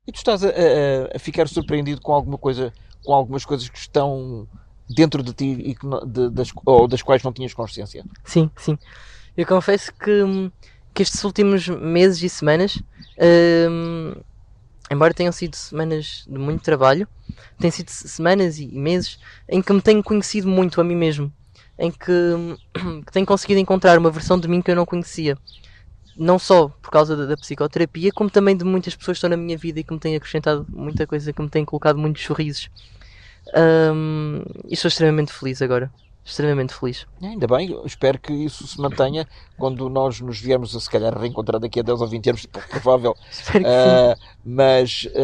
E tu estás a ficar surpreendido com alguma coisa, com algumas coisas que estão dentro de ti e ou das quais não tinhas consciência? Sim, sim. Eu confesso que estes últimos meses e semanas, hum, embora tenham sido semanas de muito trabalho, têm sido semanas e meses em que me tenho conhecido muito a mim mesmo, em que tenho conseguido encontrar uma versão de mim que eu não conhecia. Não só por causa da psicoterapia, como também de muitas pessoas que estão na minha vida e que me têm acrescentado muita coisa, que me têm colocado muitos sorrisos. E estou extremamente feliz agora. Extremamente feliz. Ainda bem, espero que isso se mantenha quando nós nos viermos a se calhar reencontrar daqui a 10 ou 20 anos, pouco provável, Espero que sim. mas